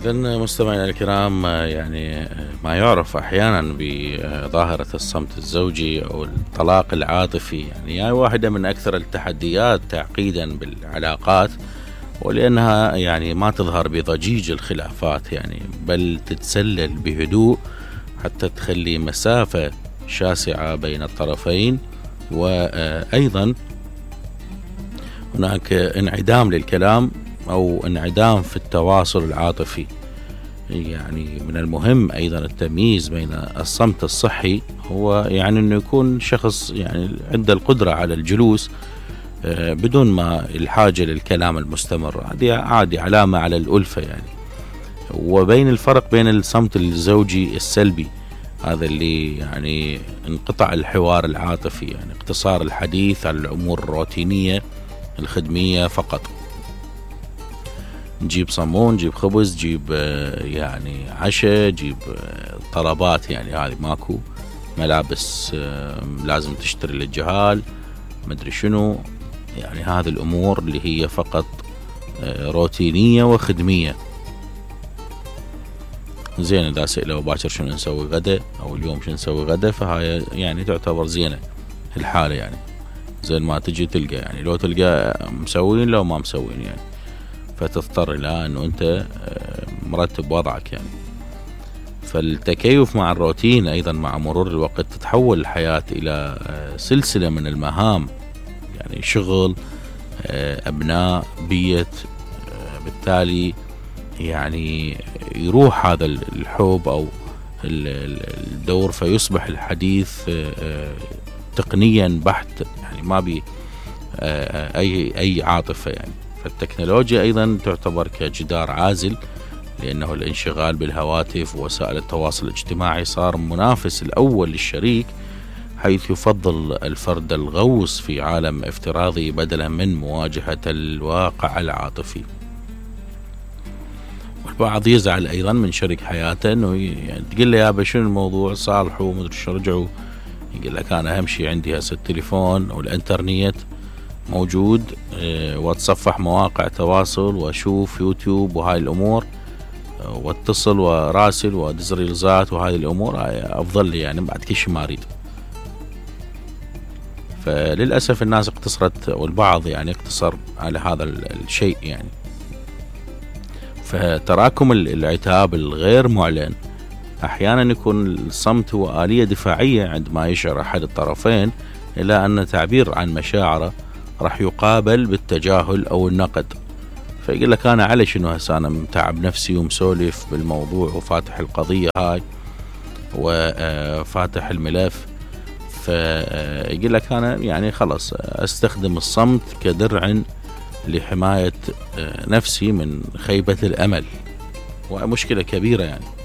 إذن مستمعينا الكرام، يعني ما يعرف أحيانا بظاهرة الصمت الزوجي أو الطلاق العاطفي، يعني هي واحدة من أكثر التحديات تعقيدا بالعلاقات، ولأنها يعني ما تظهر بضجيج الخلافات يعني، بل تتسلل بهدوء حتى تخلي مسافة شاسعة بين الطرفين. وأيضا هناك انعدام للكلام أو انعدام في التواصل العاطفي. يعني من المهم أيضا التمييز بين الصمت الصحي، هو يعني أنه يكون شخص يعني عنده القدرة على الجلوس بدون ما الحاجة للكلام المستمر، هذه عادي علامة على الألفة يعني. وبين الفرق بين الصمت الزوجي السلبي، هذا اللي يعني انقطع الحوار العاطفي، يعني اقتصار الحديث على الأمور الروتينية الخدمية فقط. نجيب صمون، جيب خبز، جيب يعني عشاء، جيب طلبات، يعني هذه ماكو ملابس لازم تشتري للجهال، مدري شنو، يعني هذه الأمور اللي هي فقط روتينية وخدمية. زين إذا سئلوا باكر شنو نسوي غدا أو اليوم شنو نسوي غدا، فهاي يعني تعتبر زينة الحالة يعني. زين ما تجي تلقى يعني لو تلقى مسوين لو ما مسوين يعني، فتضطر إلى أنه أنت مرتب وضعك يعني. فالتكيف مع الروتين أيضا مع مرور الوقت تتحول الحياة إلى سلسلة من المهام، يعني شغل، أبناء، بيت، بالتالي يعني يروح هذا الحب أو الدور، فيصبح الحديث تقنيا بحت، يعني ما بي أي عاطفة يعني. فالتكنولوجيا أيضا تعتبر كجدار عازل، لأنه الانشغال بالهواتف ووسائل التواصل الاجتماعي صار منافس الأول للشريك، حيث يفضل الفرد الغوص في عالم افتراضي بدلا من مواجهة الواقع العاطفي. والبعض يزعل أيضا من شريك حياته، أنه يعني تقول له يا أبا شنو الموضوع، صالحوا مدري شو رجعوا، يقول لك أنا أهم شيء عندي هسه التليفون والإنترنت موجود، واتصفح مواقع تواصل واشوف يوتيوب وهاي الامور، واتصل وراسل وادز ريلزات، وهاي الامور افضل لي يعني، بعد كل شيء ما اريد. فللاسف الناس اقتصرت، والبعض يعني اقتصر على هذا الشيء يعني. فتراكم العتاب الغير معلن احيانا يكون الصمت هو آلية دفاعية عندما يشعر احد الطرفين الى ان تعبير عن مشاعره راح يقابل بالتجاهل أو النقد، فيقول لك أنا على شنو هسه، أنا متعب نفسي ومسولف بالموضوع وفاتح القضية هاي وفاتح الملف، فيقول لك أنا يعني خلص أستخدم الصمت كدرع لحماية نفسي من خيبة الأمل، ومشكلة كبيرة يعني.